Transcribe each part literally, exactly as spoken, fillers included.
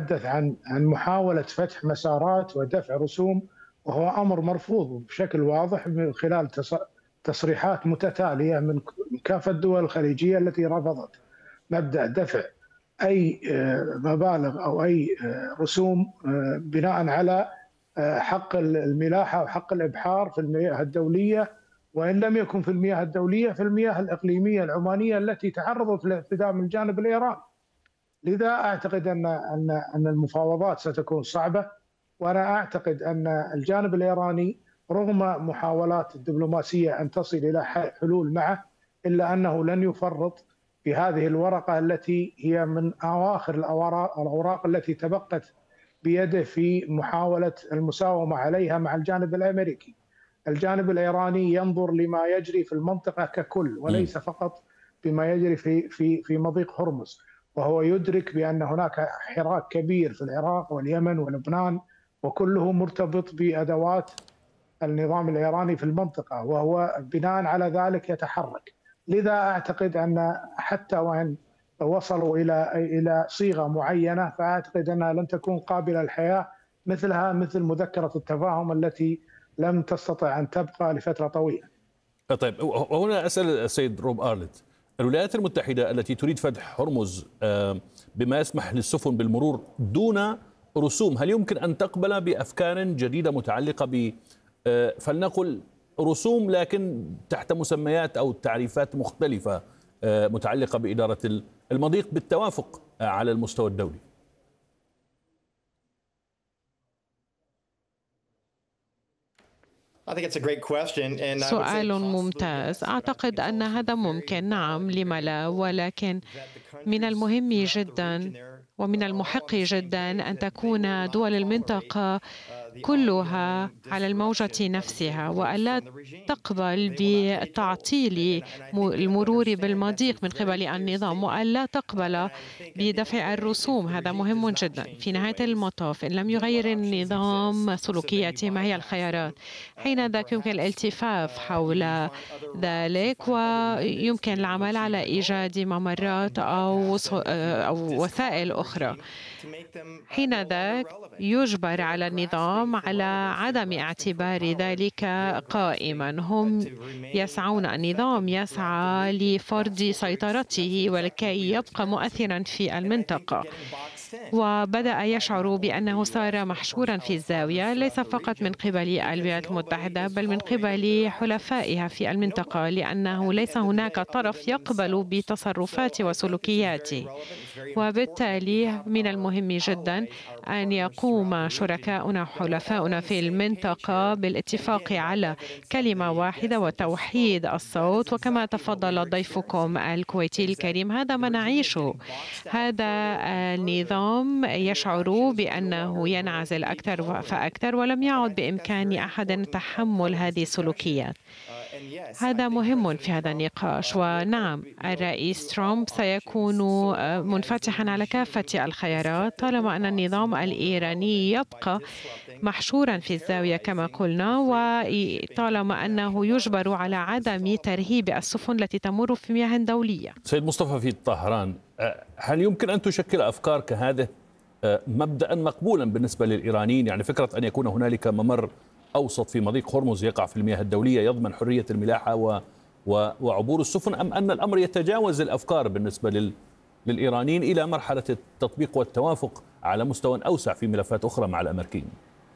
يتحدث عن عن محاولة فتح مسارات ودفع رسوم، وهو أمر مرفوض بشكل واضح من خلال تصريحات متتالية من كافة الدول الخليجية التي رفضت مبدأ دفع أي مبالغ أو أي رسوم بناء على حق الملاحة وحق الإبحار في المياه الدولية، وإن لم يكن في المياه الدولية في المياه الإقليمية العمانية التي تعرضت للاعتداء من جانب الإيراني. لذا أعتقد أن أن أن المفاوضات ستكون صعبة، وأنا أعتقد أن الجانب الإيراني رغم محاولات الدبلوماسية أن تصل إلى حلول معه، إلا أنه لن يفرط في هذه الورقة التي هي من أواخر الأوراق التي تبقت بيده في محاولة المساومة عليها مع الجانب الأمريكي. الجانب الإيراني ينظر لما يجري في المنطقة ككل، وليس فقط بما يجري في في في مضيق هرمز، وهو يدرك بأن هناك حراك كبير في العراق واليمن ولبنان، وكله مرتبط بأدوات النظام الإيراني في المنطقة، وهو بناء على ذلك يتحرك. لذا أعتقد أن حتى وإن وصلوا إلى إلى صيغة معينة، فأعتقد أنها لن تكون قابلة للحياة مثلها مثل مذكرة التفاهم التي لم تستطع أن تبقى لفترة طويلة. طيب، وهنا أسأل السيد روب أرلت، الولايات المتحدة التي تريد فتح هرمز بما يسمح للسفن بالمرور دون رسوم، هل يمكن أن تقبل بأفكار جديدة متعلقة ب فلنقل رسوم لكن تحت مسميات أو تعريفات مختلفة متعلقة بإدارة المضيق بالتوافق على المستوى الدولي؟ سؤال ممتاز. أعتقد أن هذا ممكن، نعم، لم لا، ولكن من المهم جدا ومن المحق جدا أن تكون دول المنطقة كلها على الموجة نفسها، وألا تقبل بتعطيل المرور بالمضيق من قبل النظام، وألا تقبل بدفع الرسوم. هذا مهم جدا. في نهاية المطاف إن لم يغير النظام سلوكياته، ما هي الخيارات؟ حينذاك يمكن الالتفاف حول ذلك، ويمكن العمل على إيجاد ممرات أو أو وسائل أخرى. حينذاك يجبر على النظام على عدم اعتبار ذلك قائما. هم يسعون، النظام يسعى لفرض سيطرته ولكي يبقى مؤثرا في المنطقة، وبدأ يشعر بأنه صار محشورا في الزاوية، ليس فقط من قبل الولايات المتحدة بل من قبل حلفائها في المنطقة، لأنه ليس هناك طرف يقبل بتصرفات وسلوكياته. وبالتالي من المهم جدا أن يقوم شركاؤنا وحلفاؤنا في المنطقة بالاتفاق على كلمة واحدة وتوحيد الصوت، وكما تفضل ضيفكم الكويتي الكريم هذا ما نعيشه. هذا النظام يشعر بأنه ينعزل أكثر فأكثر، ولم يعد بإمكان أحد تحمل هذه السلوكيات. هذا مهم في هذا النقاش. ونعم، الرئيس ترامب سيكون منفتحا على كافة الخيارات طالما أن النظام الإيراني يبقى محشورا في الزاوية كما قلنا، وطالما أنه يجبر على عدم ترهيب السفن التي تمر في مياه دولية. سيد مصطفى في طهران، هل يمكن أن تشكل أفكار كهذه مبدأ مقبولا بالنسبة للإيرانيين؟ يعني فكرة أن يكون هنالك ممر أوسط في مضيق هرمز يقع في المياه الدولية يضمن حرية الملاحة و... و... وعبور السفن، أم أن الأمر يتجاوز الأفكار بالنسبة لل... للإيرانيين إلى مرحلة التطبيق والتوافق على مستوى أوسع في ملفات أخرى مع الأمريكيين؟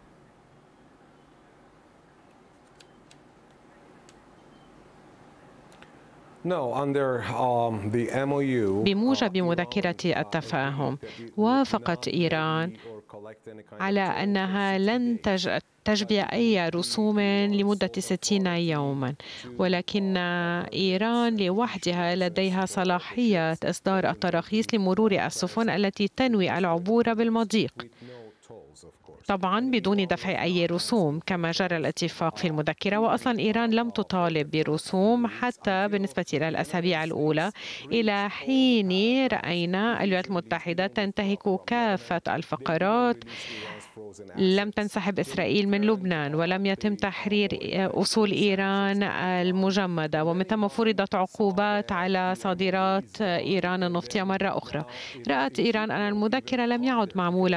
بموجب مذكرة التفاهم، وافقت إيران على أنها لن تج... تجبي أي رسوم لمدة ستين يوما، ولكن إيران لوحدها لديها صلاحية إصدار التراخيص لمرور السفن التي تنوي العبور بالمضيق، طبعا بدون دفع أي رسوم كما جرى الاتفاق في المذكرة. وأصلا إيران لم تطالب برسوم حتى بالنسبة إلى الأسابيع الأولى، إلى حين رأينا الولايات المتحدة تنتهك كافة الفقرات. لم تنسحب إسرائيل من لبنان، ولم يتم تحرير أصول إيران المجمدة، ومن ثم فرضت عقوبات على صادرات إيران النفطية مرة أخرى. رأت إيران أن المذكرة لم يعد معمولة